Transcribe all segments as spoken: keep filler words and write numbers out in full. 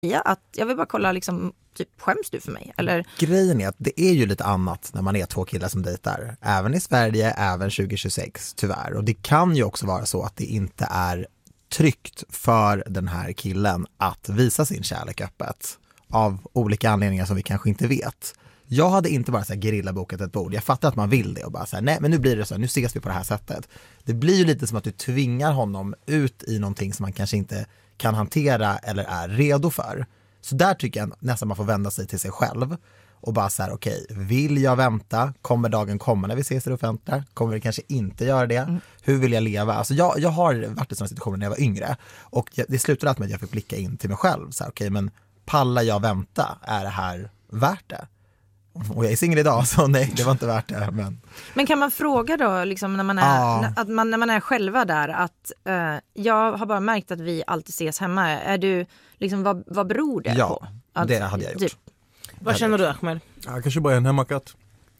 säga att jag vill bara kolla liksom, typ skäms du för mig? Eller? Grejen är att det är ju lite annat när man är två killar som dejtar. Även i Sverige, även tjugo tjugosex tyvärr. Och det kan ju också vara så att det inte är tryggt för den här killen att visa sin kärlek öppet. Av olika anledningar som vi kanske inte vet. Jag hade inte bara så här gerillabokat ett bord. Jag fattar att man vill det och bara så här, nej men nu blir det så, nu ses vi på det här sättet. Det blir ju lite som att du tvingar honom ut i någonting som man kanske inte kan hantera eller är redo för. Så där tycker jag nästan man får vända sig till sig själv och bara så här, okej, okay, vill jag vänta? Kommer dagen komma när vi ses i det offentliga? Kommer vi kanske inte göra det? Mm. Hur vill jag leva? Alltså jag, jag har varit i sådana situationer när jag var yngre och jag, det slutade alltid med att jag fick blicka in till mig själv. Så här, okej, okay, men pallar jag vänta? Är det här värt det? Och jag är singel idag, så nej, det var inte värt det. Men, men kan man fråga då, liksom, när, man är, ah. när, att man, när man är själva där, att uh, jag har bara märkt att vi alltid ses hemma. Är du, liksom, vad, vad beror det ja, på? Ja, det hade jag gjort. Typ. Vad känner du, Ahmed? Jag kanske bara är en hemmakatt.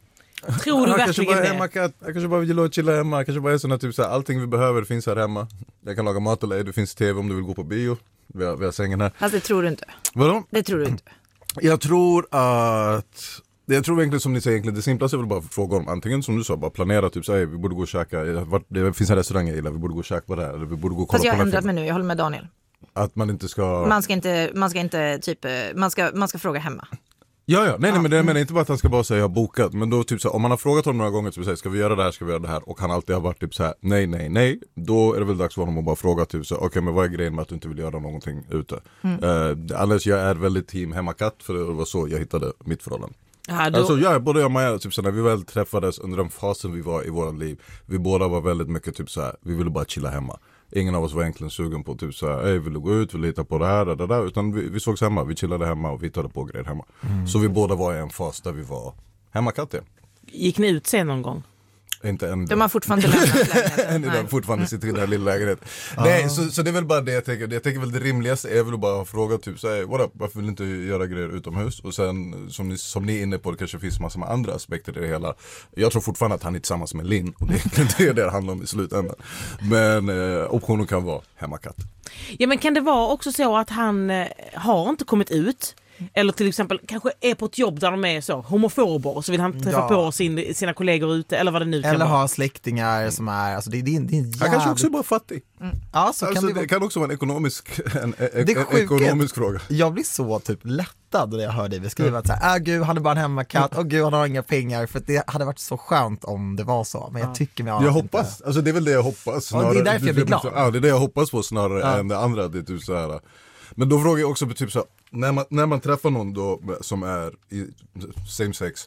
Tror du jag verkligen bara det? Hemmakatt. Jag kanske bara vill chilla hemma. Jag kanske bara är sån typ så här, allting vi behöver finns här hemma. Jag kan laga mat och dig, det finns tv om du vill gå på bio. Vi har, vi har sängen här. Alltså det tror du inte. Vadå? Det tror du inte. Jag tror att... Jag tror egentligen som ni säger, egentligen det simplaste är väl bara fråga om antingen som du sa, bara planera typ så här, vi borde gå och käka, det finns en restaurang jag gillar, vi borde gå och käka på det här, eller vi borde gå och kolla. Fast jag på har ändrat mig nu, jag håller med Daniel. Att man inte ska... Man ska inte, man ska inte typ, man ska, man ska fråga hemma. Ja, ja, nej, nej, men det menar inte bara att han ska bara säga jag har bokat, men då typ så här, om man har frågat honom några gånger typ så här, ska vi göra det här, ska vi göra det här, och han alltid har varit typ så här, nej, nej, nej, då är det väl dags för honom att bara fråga typ så här, okej, okay, men vad är grejen med att du inte vill göra någonting ute? Mm. Uh, annars jag är väldigt team hemmakatt, för det var så jag hittade mitt förhållande. Ja, då... Alltså jag, både jag och Maja, typ så när vi väl träffades under den fasen vi var i våra liv, vi båda var väldigt mycket typ så här, vi ville bara chilla hemma. Ingen av oss var egentligen sugen på typ så här, ej, vill du gå ut, vill du hitta på det här, det där, utan vi, vi sågs hemma, vi chillade hemma och vi hittade på grejer hemma. Mm. Så vi båda var i en fas där vi var hemmakatter. Gick ni ut sen någon gång? Inte än. De har fortfarande lämnat lägenheten. Än idag fortfarande sitter i den här lilla lägenheten. Ah. Nej, så, så det är väl bara det jag tänker. Jag tänker väl det rimligaste är väl bara att fråga typ så här, what up, varför vill inte göra grejer utomhus? Och sen som ni, som ni är inne på, det kanske finns massor med andra aspekter i det hela. Jag tror fortfarande att han är tillsammans med Linn, och det är inte det det handlar om i slutändan. Men eh, optionen kan vara hemmakatt. Ja, men kan det vara också så att han eh, har inte kommit ut? Eller till exempel kanske är på ett jobb där de är så homofober, och så vill han träffa ja. på sin, sina kollegor ute, eller vad det nu kan eller vara. ha släktingar som är, alltså det, det, det är en jävligt... Han kanske också är bara fattig. Mm. Ja, så alltså, kan det, det vara... kan också vara en ekonomisk, en, en, det är en ekonomisk fråga. Jag blir så typ lättad när jag hör dig beskriva att så här, ah, gud, han är bara en hemmakatt, och gud, han har inga pengar, för det hade varit så skönt om det var så, men jag tycker mig jag hoppas, inte... alltså det är väl det jag hoppas snarare. Och det är därför jag blir glad. Ja, det är det jag hoppas på snarare ja. än det andra, det är typ så här. Men då frågar jag också typ så här, när man, när man träffar någon då som är i same sex,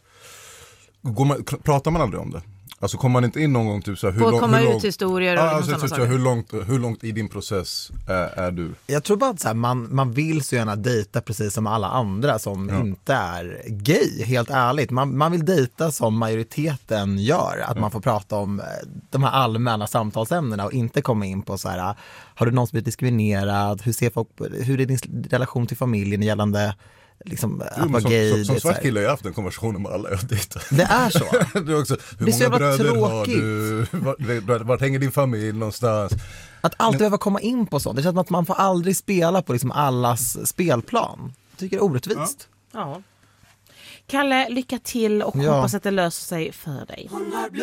går man, pratar man aldrig om det? Alltså kommer man inte in någon gång typ så här, hur på lång, komma hur ut lång, historier och ja, alltså, sådana typ, så, hur långt hur långt i din process är, är du? Jag tror bara att så här, man, man vill så gärna dejta precis som alla andra som ja. inte är gay, helt ärligt. Man, man vill dejta som majoriteten gör, att ja. man får prata om de här allmänna samtalsämnena och inte komma in på så här, har du någon som är diskriminerad, hur ser folk, hur är din relation till familjen gällande liksom, jo, att vara som, gay. Som, som svart kille har jag haft en konversation med alla jag dejtar. Det är så. Det är också, hur det många bröder tråkigt. har du? Vart, vart hänger din familj någonstans? Att alltid behöva komma in på sånt. Det känns som att man får aldrig spela på liksom allas spelplan. Jag tycker det är orättvist. Ja. Ja. Kalle, lycka till och ja. hoppas att det löser sig för dig.